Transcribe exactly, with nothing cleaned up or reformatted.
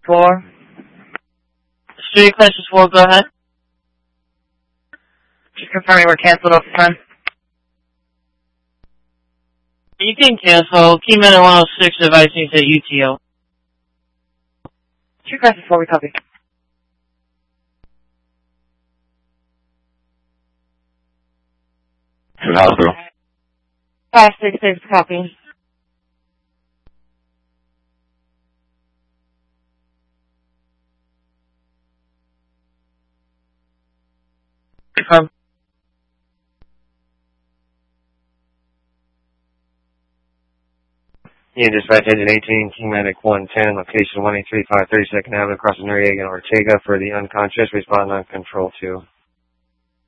four. Street Crisis four, go ahead. Just confirming we're canceled off the time. You can cancel. Key minute one oh six, advising to U T O. Street Crisis four, we copy. To the hospital. five six six, copy. Confirm. Union Dispatch Engine eighteen, King Medic one ten, location one eight three five thirty-second Avenue, across the Noriega and Ortega for the unconscious, respond on control two.